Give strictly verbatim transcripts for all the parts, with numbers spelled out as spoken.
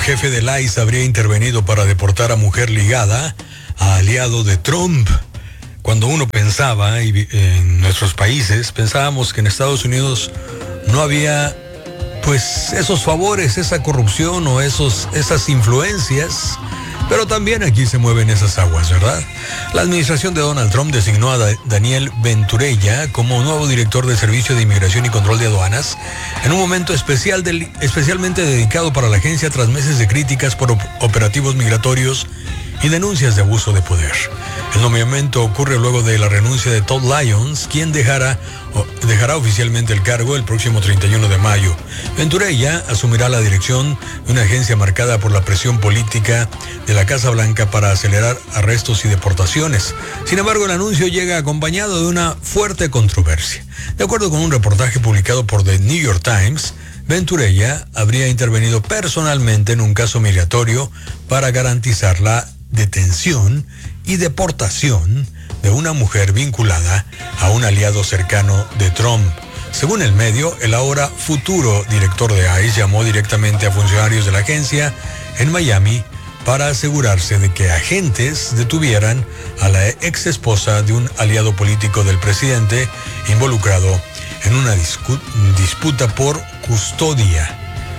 jefe del I C E habría intervenido para deportar a mujer ligada a aliado de Trump. Cuando uno pensaba y en nuestros países, pensábamos que en Estados Unidos no había pues esos favores, esa corrupción o esos, esas influencias, pero también aquí se mueven esas aguas, ¿verdad? La administración de Donald Trump designó a Daniel Venturella como nuevo director de Servicio de Inmigración y Control de Aduanas en un momento especial del, especialmente dedicado para la agencia tras meses de críticas por op- operativos migratorios y denuncias de abuso de poder. El nombramiento ocurre luego de la renuncia de Todd Lyons, quien dejará, dejará oficialmente el cargo el próximo treinta y uno de mayo. Venturella asumirá la dirección de una agencia marcada por la presión política de la Casa Blanca para acelerar arrestos y deportaciones. Sin embargo, el anuncio llega acompañado de una fuerte controversia. De acuerdo con un reportaje publicado por The New York Times, Venturella habría intervenido personalmente en un caso migratorio para garantizar la detención y deportación de una mujer vinculada a un aliado cercano de Trump. Según el medio, el ahora futuro director de I C E llamó directamente a funcionarios de la agencia en Miami para asegurarse de que agentes detuvieran a la ex esposa de un aliado político del presidente involucrado en una discu- disputa por custodia.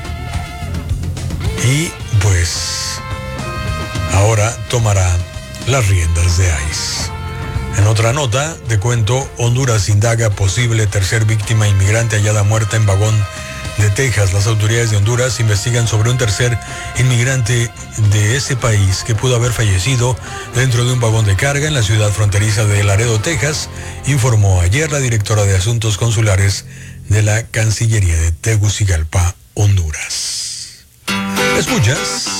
Y pues ahora tomará las riendas de I C E. En otra nota, te cuento, Honduras indaga posible tercer víctima inmigrante hallada muerta en vagón de Texas. Las autoridades de Honduras investigan sobre un tercer inmigrante de ese país que pudo haber fallecido dentro de un vagón de carga en la ciudad fronteriza de Laredo, Texas, informó ayer la directora de Asuntos Consulares de la Cancillería de Tegucigalpa, Honduras. ¿Escuchas?